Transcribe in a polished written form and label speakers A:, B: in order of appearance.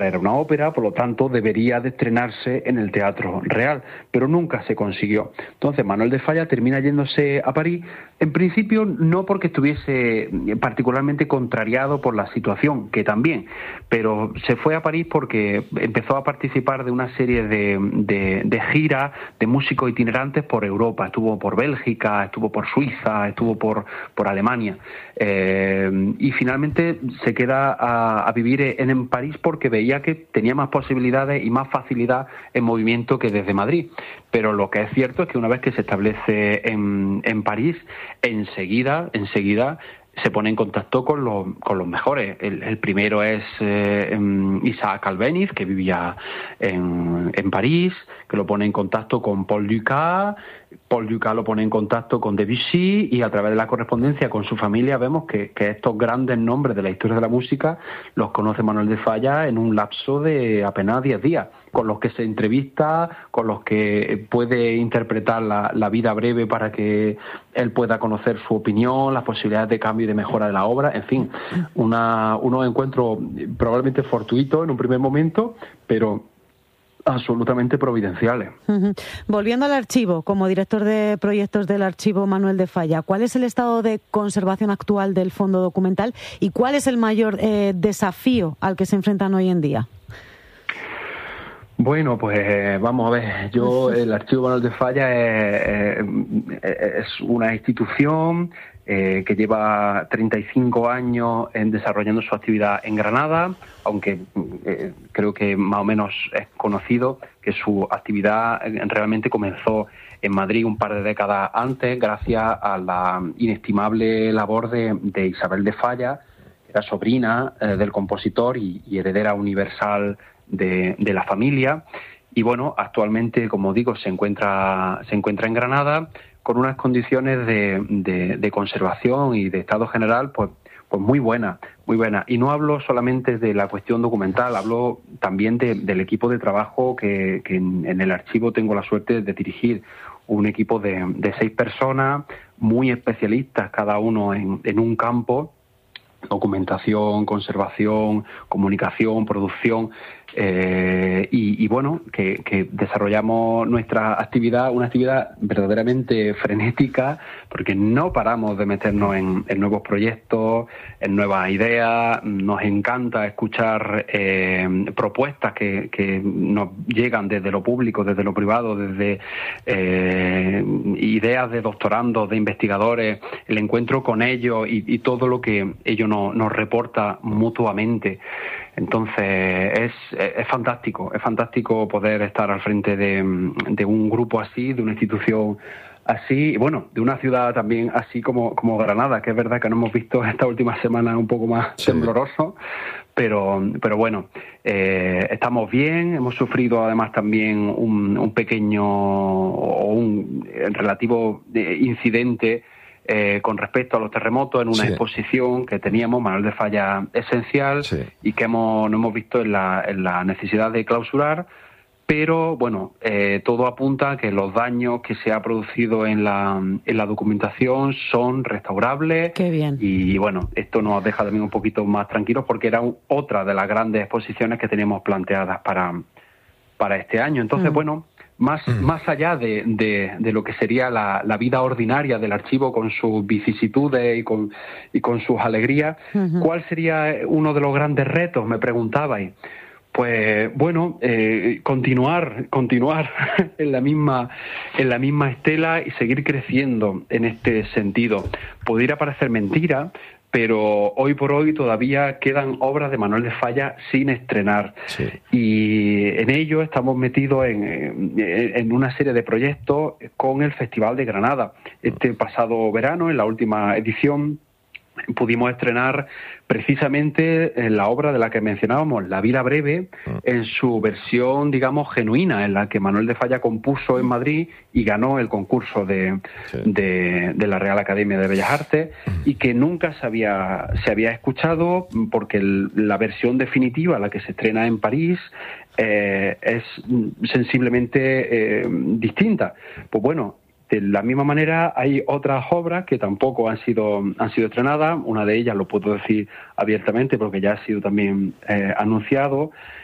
A: era una ópera, por lo tanto debería de estrenarse en el Teatro Real, pero nunca se consiguió. Entonces Manuel de Falla termina yéndose a París, en principio no porque estuviese particularmente contrariado por la situación, que también, pero se fue a París porque empezó a participar de una serie de giras de músicos itinerantes por Europa. Estuvo por Bélgica, estuvo por Suiza, estuvo por Alemania, y finalmente se queda a vivir en París porque veía que tenía más posibilidades y más facilidad en movimiento que desde Madrid. Pero lo que es cierto es que una vez que se establece en París, enseguida se pone en contacto con los mejores. El primero es Isaac Albéniz, que vivía en París, que lo pone en contacto con Paul Dukas. Paul Dukas lo pone en contacto con Debussy, y a través de la correspondencia con su familia vemos que estos grandes nombres de la historia de la música los conoce Manuel de Falla en un lapso de apenas 10 días, con los que se entrevista, con los que puede interpretar la vida breve para que él pueda conocer su opinión, las posibilidades de cambio y de mejora de la obra, en fin, unos encuentros probablemente fortuitos en un primer momento, pero absolutamente providenciales.
B: Volviendo al archivo, como director de proyectos del archivo Manuel de Falla, ¿cuál es el estado de conservación actual del fondo documental y cuál es el mayor desafío al que se enfrentan hoy en día?
A: Bueno, pues vamos a ver, el Archivo Manuel de Falla es una institución que lleva 35 años desarrollando su actividad en Granada, aunque creo que más o menos es conocido que su actividad realmente comenzó en Madrid un par de décadas antes, gracias a la inestimable labor de Isabel de Falla, que era sobrina del compositor y heredera universal de la familia. Y bueno, actualmente, como digo, se encuentra en Granada con unas condiciones de conservación y de estado general pues muy buenas. Y no hablo solamente de la cuestión documental, hablo también del equipo de trabajo que en el archivo tengo la suerte de dirigir, un equipo de 6 personas muy especialistas, cada uno en un campo: documentación, conservación, comunicación, producción, y bueno, que desarrollamos nuestra actividad, una actividad verdaderamente frenética, porque no paramos de meternos en nuevos proyectos, en nuevas ideas. Nos encanta escuchar propuestas que nos llegan desde lo público, desde lo privado, desde ideas de doctorandos, de investigadores, el encuentro con ellos y todo lo que ellos nos reporta mutuamente. Entonces es fantástico poder estar al frente de un grupo así, de una institución así, y bueno, de una ciudad también así como Granada, que es verdad que nos hemos visto esta última semana un poco más tembloroso, pero bueno, estamos bien. Hemos sufrido además también un pequeño o un relativo incidente con respecto a los terremotos en una exposición que teníamos, Manuel de Falla Esencial, y que nos hemos visto en la necesidad de clausurar, pero bueno, todo apunta a que los daños que se ha producido en la documentación son restaurables.
B: Qué bien.
A: Y bueno, esto nos deja también un poquito más tranquilos, porque era otra de las grandes exposiciones que teníamos planteadas para este año. Entonces, bueno, más allá de lo que sería la vida ordinaria del archivo, con sus vicisitudes y con sus alegrías, ¿cuál sería uno de los grandes retos?, me preguntabais. Pues bueno, continuar en la misma estela y seguir creciendo en este sentido. Podría parecer mentira, pero hoy por hoy todavía quedan obras de Manuel de Falla sin estrenar. Y en ello estamos metidos en una serie de proyectos con el Festival de Granada. Este pasado verano, en la última edición, pudimos estrenar precisamente la obra de la que mencionábamos, La vida breve, en su versión, digamos, genuina, en la que Manuel de Falla compuso en Madrid y ganó el concurso de la Real Academia de Bellas Artes, y que nunca se había escuchado, porque la versión definitiva, la que se estrena en París, es sensiblemente distinta. Pues bueno, de la misma manera hay otras obras que tampoco han sido estrenadas. Una de ellas lo puedo decir abiertamente porque ya ha sido también anunciado,